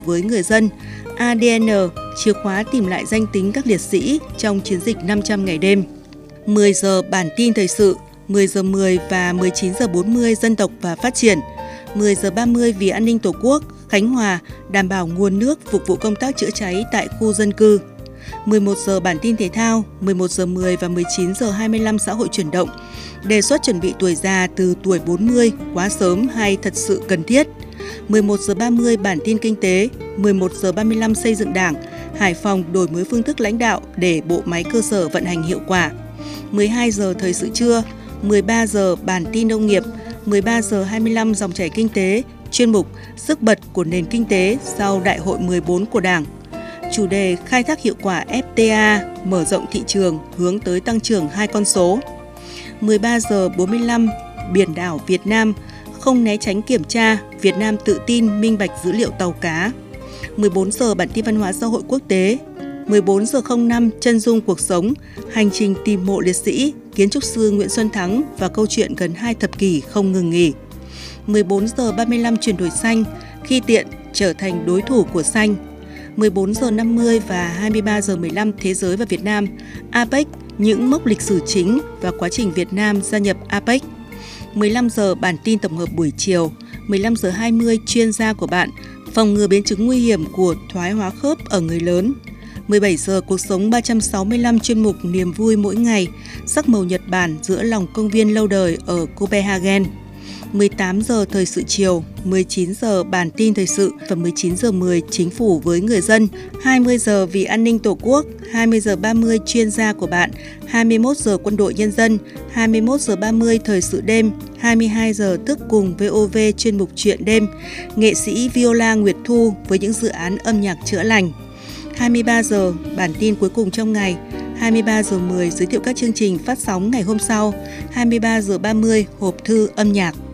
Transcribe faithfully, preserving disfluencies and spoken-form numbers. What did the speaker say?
với người dân, a đê en, chìa khóa tìm lại danh tính các liệt sĩ trong chiến dịch năm trăm ngày đêm. mười giờ bản tin thời sự, mười giờ mười và mười chín giờ bốn mươi dân tộc và phát triển, mười giờ ba mươi vì an ninh Tổ quốc, Khánh Hòa đảm bảo nguồn nước phục vụ công tác chữa cháy tại khu dân cư. mười một giờ bản tin thể thao, mười một giờ mười và mười chín giờ hai mươi lăm xã hội chuyển động. Đề xuất chuẩn bị tuổi già từ tuổi bốn mươi quá sớm hay thật sự cần thiết. mười một giờ ba mươi bản tin kinh tế, mười một giờ ba mươi lăm xây dựng Đảng, Hải Phòng đổi mới phương thức lãnh đạo để bộ máy cơ sở vận hành hiệu quả. mười hai giờ thời sự trưa, mười ba giờ bản tin nông nghiệp, mười ba giờ hai mươi lăm dòng chảy kinh tế, chuyên mục Sức bật của nền kinh tế sau Đại hội mười bốn của Đảng. Chủ đề khai thác hiệu quả ép tê a, mở rộng thị trường hướng tới tăng trưởng hai con số. mười ba giờ bốn mươi lăm Biển đảo Việt Nam, không né tránh kiểm tra, Việt Nam tự tin minh bạch dữ liệu tàu cá. mười bốn giờ bản tin văn hóa xã hội quốc tế. mười bốn giờ không năm chân dung cuộc sống, hành trình tìm mộ liệt sĩ, kiến trúc sư Nguyễn Xuân Thắng và câu chuyện gần hai thập kỷ không ngừng nghỉ. mười bốn giờ ba mươi lăm chuyển đổi xanh, khi tiện trở thành đối thủ của xanh. mười bốn giờ năm mươi và hai mươi ba giờ mười lăm Thế giới và Việt Nam, a pếch, những mốc lịch sử chính và quá trình Việt Nam gia nhập a pếch. mười lăm giờ bản tin tổng hợp buổi chiều, mười lăm giờ hai mươi chuyên gia của bạn, phòng ngừa biến chứng nguy hiểm của thoái hóa khớp ở người lớn. mười bảy giờ cuộc sống ba trăm sáu mươi lăm chuyên mục niềm vui mỗi ngày, sắc màu Nhật Bản giữa lòng công viên lâu đời ở Copenhagen. mười tám giờ thời sự chiều, mười chín giờ bản tin thời sự và mười chín giờ mười chính phủ với người dân, hai mươi giờ vì an ninh Tổ quốc, hai mươi giờ ba mươi chuyên gia của bạn, hai mươi mốt giờ quân đội nhân dân, hai mươi mốt giờ ba mươi thời sự đêm, hai mươi hai giờ thức cùng vê o vê chuyên mục chuyện đêm, nghệ sĩ Viola Nguyệt Thu với những dự án âm nhạc chữa lành. hai mươi ba giờ bản tin cuối cùng trong ngày, hai mươi ba giờ mười giới thiệu các chương trình phát sóng ngày hôm sau, hai mươi ba giờ ba mươi hộp thư âm nhạc.